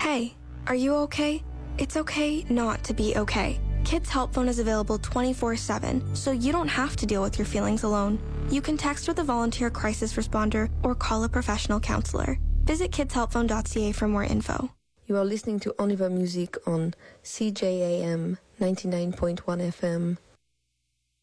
Hey, are you okay? It's okay not to be okay. Kids Help Phone is available 24/7, so you don't have to deal with your feelings alone. You can text with a volunteer crisis responder or call a professional counselor. Visit kidshelpphone.ca for more info. You are listening to Oniva Music on CJAM 99.1 FM.